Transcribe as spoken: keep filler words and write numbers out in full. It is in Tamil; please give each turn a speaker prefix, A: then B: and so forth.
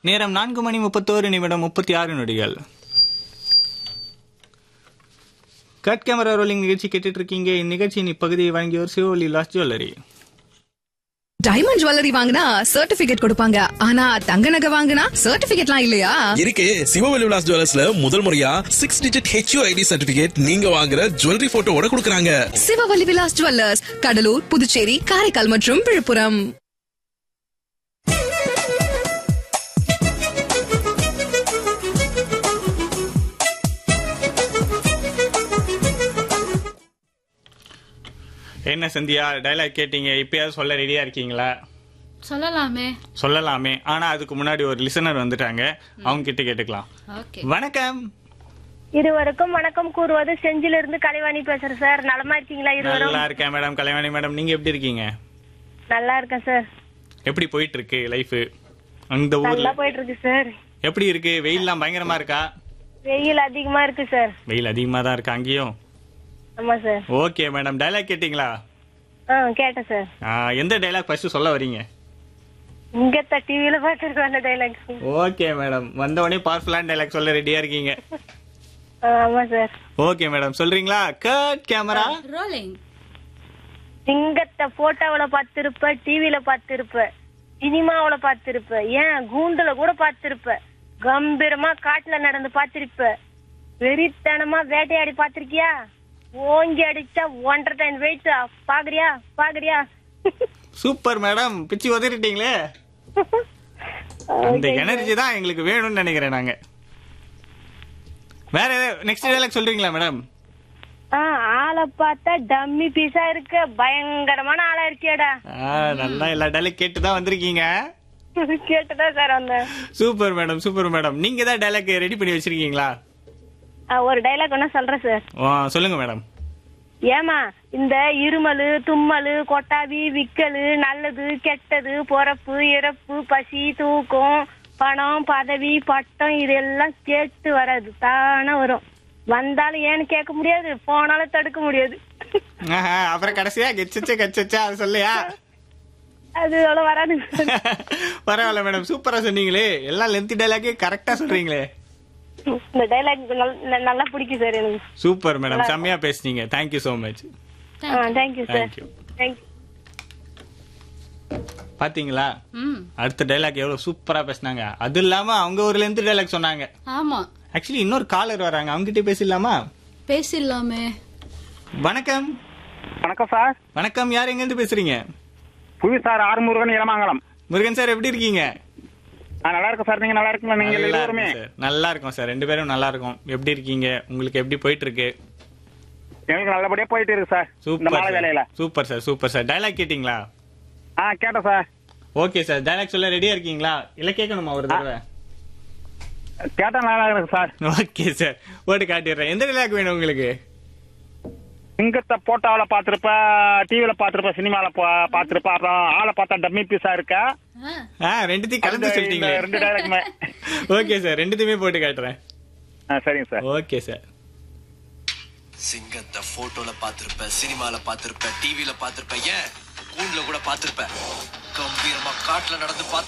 A: நேரம் நான்கு மணி முப்பத்தோரு நிமிடம் முப்பத்தி ஆறு நொடிகள். கட் கேமரா ரோலிங் நிகழ்ச்சி கேட்டுட்டு இருக்கீங்க. இந்நிகழ்ச்சியின் இப்பகுதியை வழங்கியோர் Sivavazhi loss jewellery.
B: Diamond jewellery வாங்கினா சர்டிபிகேட் கொடுப்பாங்க, ஆனா தங்க நகை வாங்கினா சர்டிபிகேட்லாம் இல்லையா?
C: இருக்கு. சிவவழி விலாஸ் ஜுவல்லர்ஸ்ல முதல் முறையா சிக்ஸ் டிஜிட் ஹெச்யூஐடி சர்டிபிகேட் நீங்க வாங்குற ஜுவல்லரி போட்டோவோட கொடுக்கறாங்க.
B: சிவவழி விலாஸ் ஜுவல்லர்ஸ், கடலூர், புதுச்சேரி, காரைக்கால் மற்றும் விழுப்புரம்.
A: என்ன சந்தியா, டைலாக் கேட்டீங்க, இப்பயாவது சொல்ல ரெடியா இருக்கீங்களா?
D: சொல்லலாமே
A: சொல்லலாமே ஆனா அதுக்கு முன்னாடி ஒரு லிசனர் வந்துட்டாங்க, அவங்க கிட்ட கேட்டுக்கலாம். வணக்கம்.
E: இருவருக்கும் வணக்கம் கூறுவது செஞ்சில இருந்து கலைவாணி பேசுறேன் சார். நலமா இருக்கீங்களா? இருவரும்
A: நல்லா இருக்கேன் மேடம். கலைவாணி மேடம், நீங்க எப்படி இருக்கீங்க?
E: நல்லா இருக்கேன் சார்.
A: எப்படி போயிட்டு இருக்கு லைஃப் அந்த ஊர்ல?
E: நல்லா போயிட்டு இருக்கு சார்.
A: எப்படி இருக்கு? வெயில்லாம் பயங்கரமா இருக்கா?
E: வெயில் அதிகமா இருக்கு சார்.
A: வெயில் அதிகமா தான் இருக்கு அங்கேயும்?
E: ஆமா சார்.
A: ஓகே மேடம், டைலாக் கேட்டீங்களா?
E: ஆ கேட்டேன் சார்.
A: எந்த டைலாக் ஃபர்ஸ்ட் சொல்ல வரீங்க?
E: இங்க டிவில பாத்துருக்கோம் அந்த டைலாக்.
A: ஓகே மேடம், வந்த உடனே பவர்ஃபுல்லான டைலாக் சொல்ல ரெடியா இருக்கீங்க?
E: ஆமா சார்.
A: ஓகே மேடம், சொல்றீங்களா? Cut camera
D: rolling.
E: சிங்கத்தை போட்டோவுல பாத்திருப்ப, டிவில பாத்திருப்ப, சினிமாவுல பாத்திருப்ப, ஏன் கூண்டுல கூட பாத்திருப்ப, கம்பீரமா காட்டுல நடந்து பாத்திருப்ப, வெறித்தனமா வேட்டையாடி பாத்திருக்கியா? ஓங்கி அடிச்சா ஒன்றரை டன் வெயிட் பாக்குறியா? பாக்குறியா?
A: சூப்பர் மேடம், பிச்சு உதறிட்டீங்களே. அந்த எனர்ஜி தான் எங்களுக்கு வேணும்னு நினைக்கிறேன் நாங்க. வேற நெக்ஸ்ட் டைலாக் சொல்றீங்களா மேடம்?
E: ஆளை பார்த்தா டம்மி பீஸா இருக்க, பயங்கரமான ஆளா இருக்கியாடா.
A: நல்லா எல்லா டைலாக் கேட்டுதான் வந்திருக்கீங்க.
E: கேட்டுதான் சார் வந்த.
A: Super madam, super madam. நீங்க தான் டைலாக் ரெடி பண்ணி வச்சிருக்கீங்களா?
E: ஒரு டைலாக் ஒண்ணு சொல்றேன் சார்.
A: சொல்லுங்க மேடம்.
E: ஏமா இந்த இருமலு, தும்மலு, கொட்டாவி, விக்கலு, நல்லது, கெட்டது, பொறப்பு, இறப்பு, பசி, தூக்கம், பணம், பதவி, பட்டம், இதெல்லாம் கேட்டு வராது, தானே வரும். வந்தாலும் ஏன்னு கேட்க முடியாது, போனாலும் தடுக்க முடியாது.
A: அப்புறம் கடைசியா கெச்சச்சா கெச்சச்சா அது சொல்லையா?
E: அது அவ்வளவு வராது.
A: பரவாயில்ல மேடம், சூப்பரா சொன்னீங்களே. எல்லாம் லென்த் டைலாக்கே கரெக்டா சொல்றீங்களே.
E: இந்த டைலாக் நல்லா பிடிக்கும் சார் எனக்கு.
A: சூப்பர் மேடம், செம்மையா பேசுனீங்க. Thank you so much.
E: Thank you sir. Thank you.
A: பாத்தீங்களா அடுத்த டைலாக் எவ்வளவு சூப்பரா பேசினாங்க. அது இல்லாம அவங்க ஒரு லென்த் டைலாக் சொன்னாங்க.
D: ஆமா,
A: ஆக்சுவலி இன்னொரு காலர் வராங்க, அவங்க கிட்ட பேசிடலாமா?
D: பேசிடலாமே.
A: வணக்கம்.
F: வணக்கம் சார்.
A: வணக்கம், யார் எங்க இருந்து பேசுறீங்க?
F: புவி sir, R Murugan, Ilamangalam.
A: Murugan sir, எப்படி இருக்கீங்க?
F: நல்லா இருக்கும் சார். நீங்க நல்லா இருக்கீங்களா? நீங்க எல்லாருமே
A: நல்லா இருக்கும் சார். ரெண்டு பேரும் நல்லா இருக்கும். எப்படி இருக்கீங்க? உங்களுக்கு எப்படி போயிட்டு இருக்கு?
F: எங்களுக்கு நல்லபடியா போயிட்டு இருக்கு சார்.
A: சூப்பர் வேலையில. Super sir, super sir. Dialogue கேட்டீங்களா?
F: ஆ கேட்டேன் சார்.
A: ஓகே சார், டைலாக் சொல்ல ரெடியா இருக்கீங்களா? இல்ல கேட்கணுமா ஒரு தடவை?
F: கேட்டா நல்லா இருக்கு சார்.
A: ஓகே சார், போட்டு காட்டிடுறேன். எந்த டைலாக் வேணும் உங்களுக்கு?
F: சிங்கத்தை போட்டோல பாத்திருப்ப, டிவில பாத்திருப்ப, சினிமால பாத்திருப்ப, அப்புறம் ஆளை பார்த்தா டம்மி பீஸா இருக்க.
A: ரெண்டுத்தையும் கலந்து சொல்லிட்டீங்க.
F: ரெண்டு டைலாக்மே.
A: ஓகே சார், ரெண்டுத்தையுமே போட்டு காட்டுறேன்.
F: சரிங்க சார்.
A: Okay sir.
G: சிங்கத்தை போட்டோல பாத்திருப்ப, சினிமால பாத்திருப்ப, டிவில பாத்திருப்ப, ஏன் கூண்டுல கூட பாத்திருப்ப, கம்பீரமா காட்டுல நடந்து பாத்து